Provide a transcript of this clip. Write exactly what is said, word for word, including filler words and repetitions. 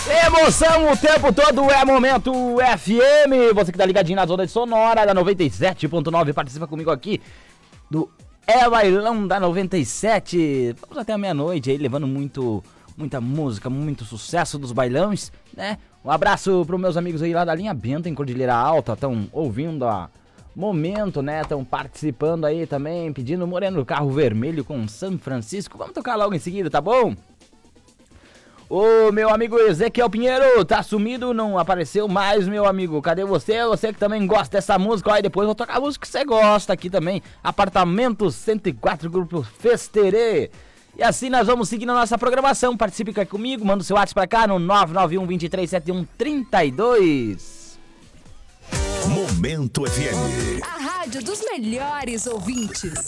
Emoção o tempo todo é Momento F M. Você que tá ligadinho na zona sonora da noventa e sete ponto nove, participa comigo aqui do É Bailão da noventa e sete. Vamos até a meia-noite aí, levando muito, muita música, muito sucesso dos bailões, né? Um abraço pros meus amigos aí lá da linha Benta, em Cordilheira Alta, estão ouvindo a Momento, né? Estão participando aí também, pedindo Moreno Carro Vermelho com São Francisco. Vamos tocar logo em seguida, tá bom? Ô, meu amigo Ezequiel Pinheiro, tá sumido, não apareceu mais, meu amigo. Cadê você? Você que também gosta dessa música. Aí depois eu vou tocar a música que você gosta aqui também. Apartamento cento e quatro, Grupo Festerê. E assim nós vamos seguindo a nossa programação. Participe aqui comigo, manda o seu WhatsApp pra cá no nove nove um, dois três sete um, três dois. Momento F M. A rádio dos melhores ouvintes.